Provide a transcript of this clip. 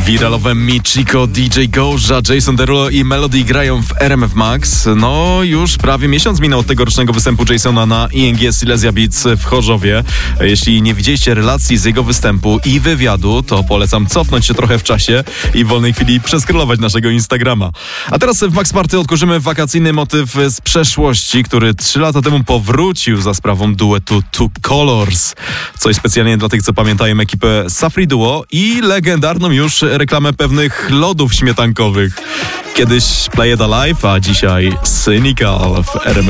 Wiralowe Michiko, DJ Goja, Jason Derulo i Melody grają w RMF Max. No już prawie miesiąc minął od tegorocznego występu Jasona na ING Silesia Beats w Chorzowie. Jeśli nie widzieliście relacji z jego występu i wywiadu, to polecam cofnąć się trochę w czasie i w wolnej chwili przeskrolować naszego Instagrama. A teraz w Max Party odkurzymy wakacyjny motyw z przeszłości, który 3 lata temu powrócił za sprawą duetu Two Colors. Coś specjalnie dla tych, co pamiętają ekipę Safri Duo i legendarną już reklamę pewnych lodów śmietankowych. Kiedyś Play It Alive, a dzisiaj Cynical w RMF